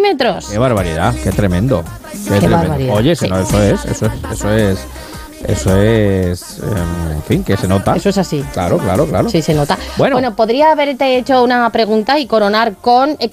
centímetros. Qué barbaridad, qué tremendo. Qué barbaridad. Oye, sí. no, eso es, en fin, que se nota. Eso es así. Claro. Sí, se nota. Bueno. Bueno, podría haberte hecho una pregunta y coronar con